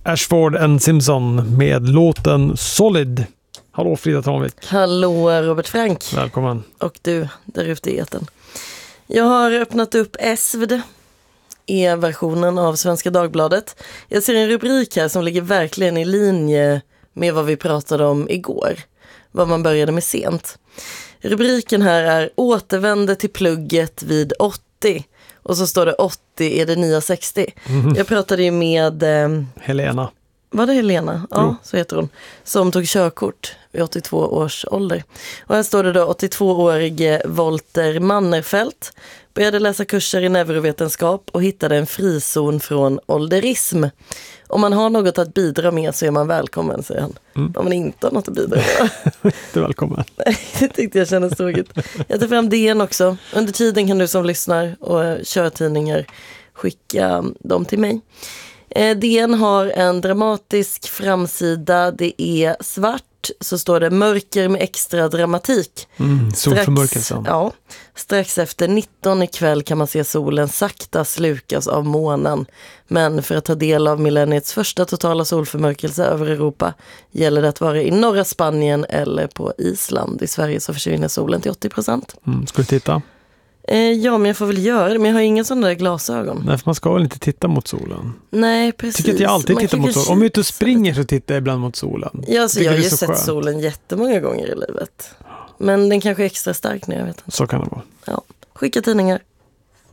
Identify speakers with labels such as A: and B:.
A: Ashford and Simpson med låten Solid. Hallå Frida Tranvik.
B: Hallå Robert Frank.
A: Välkommen.
B: Och du, där ute i etern. Jag har öppnat upp SvD, e-versionen av Svenska Dagbladet. Jag ser en rubrik här som ligger verkligen i linje med vad vi pratade om igår. Vad man började med sent. Rubriken här är återvände till plugget vid 80. Och så står det 80 är det nya 60. Jag pratade ju med
A: Helena.
B: Var det Helena? Ja, så heter hon. Som tog körkort vid 82 års ålder. Och här står det då 82-årige Volter Mannerfelt. Började läsa kurser i neurovetenskap och hittade en frizon från ålderism. Om man har något att bidra med så är man välkommen, säger han. Om man inte har något att bidra med.
A: Du är välkommen.
B: Det tyckte jag kändes tråkigt. Jag tar fram DN också. Under tiden kan du som lyssnar och kör tidningar skicka dem till mig. DN har en dramatisk framsida. Det är svart, så står det mörker med extra dramatik.
A: Solförmörkelsen.
B: Ja, strax efter 19 ikväll kan man se solen sakta slukas av månen. Men för att ta del av millenniets första totala solförmörkelse över Europa gäller det att vara i norra Spanien eller på Island. I Sverige så försvinner solen till 80%.
A: Ska du titta?
B: Ja, men jag får väl göra det. Men jag har inga sådana där glasögon.
A: Nej, för man ska väl inte titta mot solen.
B: Nej, precis.
A: Tycker att jag alltid tittar mot solen. Om jag inte springer så tittar jag ibland mot solen.
B: Ja, så jag har ju sett
A: skönt.
B: solen jättemånga gånger i livet. Men den kanske är extra stark nu, jag vet inte.
A: Så kan det vara.
B: Ja, skicka tidningar.